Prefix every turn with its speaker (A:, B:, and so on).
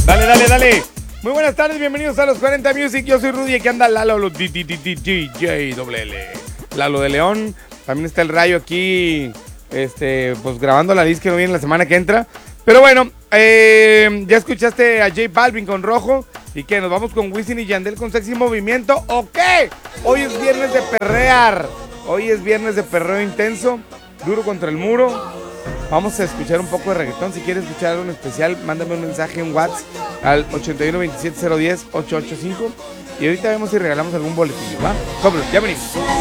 A: Dale, dale, dale. Muy buenas tardes, bienvenidos a los 40 Music. Yo soy Rudy, aquí anda Lalo, DJ WL. Lalo de León. También está el Rayo aquí, pues grabando la disc que no viene la semana que entra. Pero bueno, ya escuchaste a J Balvin con Rojo. ¿Y qué? ¿Nos vamos con Wisin y Yandel con Sexy Movimiento? ¿O qué? Hoy es viernes de perrear. Hoy es viernes de perreo intenso. Duro contra el muro. Vamos a escuchar un poco de reggaetón. Si quieres escuchar algo en especial, mándame un mensaje en WhatsApp al 81 27 010 885. Y ahorita vemos si regalamos algún boletillo, ¿va? Cómpralo, ya venimos.